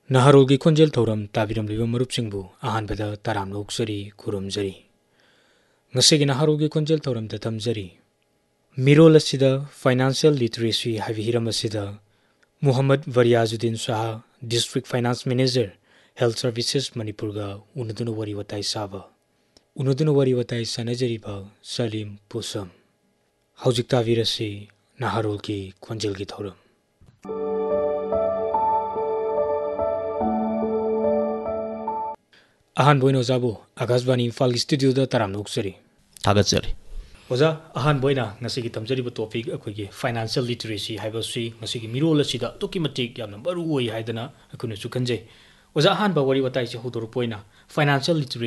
ꯅꯍꯥꯔꯣꯜꯒꯤ ꯈꯣꯟꯖꯦꯜ ꯊꯧꯔꯝ ꯇꯥꯕꯤꯔꯝꯂꯤꯕ ꯃꯔꯨꯞꯁꯤꯡꯕꯨ ꯑꯍꯥꯟꯕꯗ ꯇꯔꯥꯝꯅ ꯑꯣꯛꯆꯔꯤ ꯈꯨꯔꯨꯝꯖꯔꯤ ꯉꯁꯤꯒꯤ ꯅꯍꯥꯔꯣꯜꯒꯤ ꯈꯣꯟꯖꯦꯜ ꯊꯧꯔꯝꯗ ꯊꯝꯖꯔꯤ ꯃꯤꯔꯣꯜ ꯑꯁꯤꯗ ꯐꯥꯏꯅꯥꯟꯁꯤꯌꯦꯜ ꯂꯤꯇꯔꯦꯁꯤ ꯍꯥꯏꯕ ꯍꯤꯔꯝ ꯑꯁꯤꯗ ꯃꯨꯍꯝꯃꯗ ꯋꯥꯔꯤꯌꯥꯖꯨꯗꯤꯟ Shah district finance manager health services ꯃꯅꯤꯄꯨꯔꯒ ꯎꯅꯗꯨꯅ ꯋꯥꯔꯤ ꯋꯥꯇꯥꯏ ꯁꯥꯕ ꯎꯅꯗꯨꯅ ꯋꯥꯔꯤ ꯋꯥꯇꯥꯏ ꯁꯥꯅꯖꯔꯤꯕ ꯁꯂꯤꯝ ꯄꯨꯁꯝ ꯍꯧꯖꯤꯛ ꯇꯥꯕꯤꯔꯁꯤ ꯅꯍꯥꯔꯣꯜꯒꯤ ꯈꯣꯟꯖꯦꯜꯒꯤ ꯊꯧꯔꯝ ꯑꯍꯥꯟꯕ ꯑꯣꯏꯅ ꯑꯣꯖꯥꯕꯨ ꯑꯀꯥꯁꯕꯥꯅꯤ ꯏꯝꯐꯥꯜꯒꯤ ꯁ꯭ꯇꯨꯗꯤꯑꯣꯗ ꯇꯔꯥꯝꯅ ꯑꯣꯛꯆꯔꯤ ꯊꯥꯒꯠꯆꯔꯤ ꯑꯣꯖꯥ ꯑꯍꯥꯟꯕ ꯑꯣꯏꯅ ꯉꯁꯤꯒꯤ ꯊꯝꯖꯔꯤꯕ ꯇꯣꯄꯤꯛ ꯑꯩꯈꯣꯏꯒꯤ ꯐꯥꯏꯅꯥꯟꯁꯤꯌꯦꯜ ꯂꯤꯇꯔꯦꯁꯤ ꯍꯥꯏꯕꯁꯤ ꯉꯁꯤꯒꯤ ꯃꯤꯔꯣꯜ ꯑꯁꯤꯗ ꯑꯗꯨꯛꯀꯤ ꯃꯇꯤꯛ ꯌꯥꯝꯅ ꯃꯔꯨ ꯑꯣꯏ ꯍꯥꯏꯗꯅ ꯑꯩꯈꯣꯏꯅꯁꯨ ꯈꯟꯖꯩ ꯑꯣꯖꯥ ꯑꯍꯥꯟꯕ ꯋꯥꯔꯤ ꯋꯥꯇꯥꯏꯁꯤ ꯍꯧꯗꯣꯔꯛꯄ ꯑꯣꯏꯅ ꯐꯥꯏꯅꯥꯟꯁꯤꯌꯦꯜ ꯂꯤꯇꯔꯦꯁꯤ